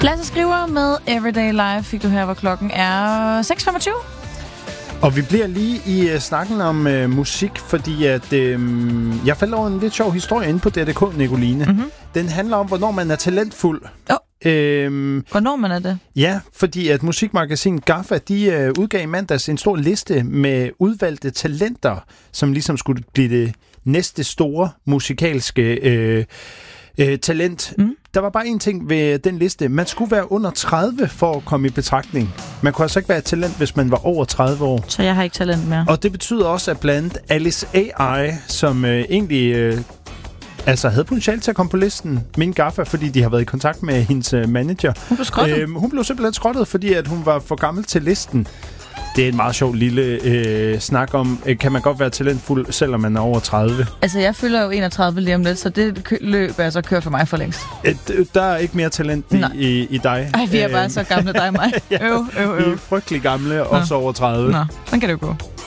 Lasse Skriver med Everyday Life fik du her, hvor klokken er 6.25. Og vi bliver lige i snakken om musik, fordi at jeg faldt over en lidt sjov historie inde på DDK, Nicoline. Mm-hmm. Den handler om, hvornår man er talentfuld. Hvornår man er det? Ja, fordi at musikmagasinet GAFFA, de udgav i mandags en stor liste med udvalgte talenter, som ligesom skulle blive det næste store musikalske talent. Mm. Der var bare en ting ved den liste. Man skulle være under 30 for at komme i betragtning. Man kunne altså ikke være et talent, hvis man var over 30 år. Så jeg har ikke talent mere. Og det betyder også, at blandt Alice AI, som egentlig havde potentiale til at komme på listen, min GAFFA, fordi de har været i kontakt med hendes manager. Hun blev skrottet? Hun blev simpelthen skrottet, fordi at hun var for gammel til listen. Det er en meget sjov lille snak om, kan man godt være talentfuld, selvom man er over 30? Altså, jeg fylder jo 31 lige om lidt, så det løb er altså kørt for mig for længst. Der er ikke mere talent i dig. Ej, vi er bare så gamle, dig og mig. Ja, vi er frygtelig gamle, også over 30. Nå, sådan kan det jo gå.